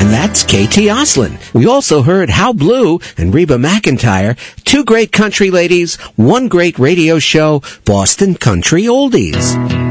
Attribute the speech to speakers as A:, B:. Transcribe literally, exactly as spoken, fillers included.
A: and that's Katie Oslin. We also heard How Blue and Reba McEntire, two great country ladies, one great radio show, Boston Country Oldies.